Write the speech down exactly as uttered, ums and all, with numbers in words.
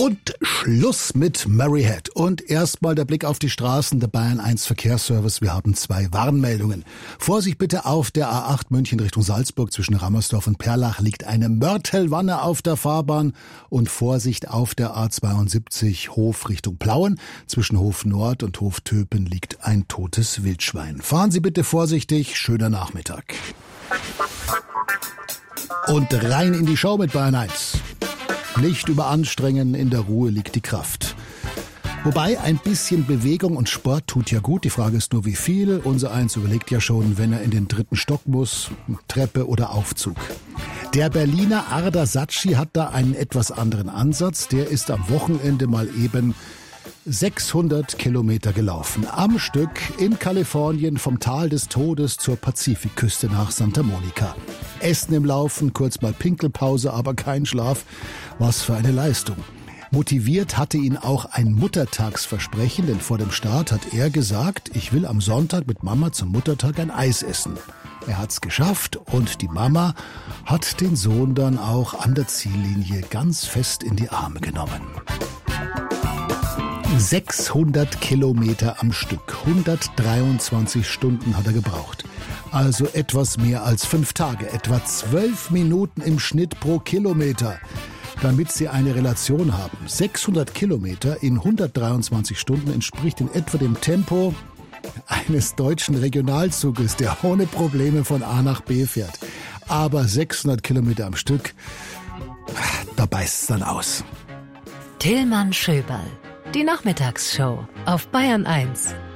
Und Schluss mit Murray Head. Und erstmal der Blick auf die Straßen der Bayern eins Verkehrsservice. Wir haben zwei Warnmeldungen. Vorsicht bitte auf der A acht München Richtung Salzburg. Zwischen Rammersdorf und Perlach liegt eine Mörtelwanne auf der Fahrbahn. Und Vorsicht auf der A zweiundsiebzig Hof Richtung Plauen. Zwischen Hof Nord und Hof Töpen liegt ein totes Wildschwein. Fahren Sie bitte vorsichtig. Schöner Nachmittag. Und rein in die Show mit Bayern eins. Nicht überanstrengen, in der Ruhe liegt die Kraft. Wobei ein bisschen Bewegung und Sport tut ja gut. Die Frage ist nur, wie viel. Unser Eins überlegt ja schon, wenn er in den dritten Stock muss, Treppe oder Aufzug. Der Berliner Arda Satschi hat da einen etwas anderen Ansatz. Der ist am Wochenende mal eben sechshundert Kilometer gelaufen. Am Stück in Kalifornien vom Tal des Todes zur Pazifikküste nach Santa Monica. Essen im Laufen, kurz mal Pinkelpause, aber kein Schlaf. Was für eine Leistung. Motiviert hatte ihn auch ein Muttertagsversprechen, denn vor dem Start hat er gesagt, ich will am Sonntag mit Mama zum Muttertag ein Eis essen. Er hat's geschafft und die Mama hat den Sohn dann auch an der Ziellinie ganz fest in die Arme genommen. sechshundert Kilometer am Stück, hundertdreiundzwanzig Stunden hat er gebraucht. Also etwas mehr als fünf Tage, etwa zwölf Minuten im Schnitt pro Kilometer. Damit Sie eine Relation haben, sechshundert Kilometer in hundertdreiundzwanzig Stunden entspricht in etwa dem Tempo eines deutschen Regionalzuges, der ohne Probleme von A nach B fährt. Aber sechshundert Kilometer am Stück, da beißt es dann aus. Tillmann Schöberl, die Nachmittagsshow auf Bayern eins.